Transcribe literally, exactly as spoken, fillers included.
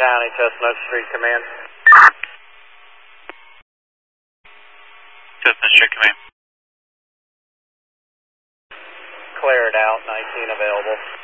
County, Chestnut Street Command. Chestnut Street Command. Clear it out, nineteen available.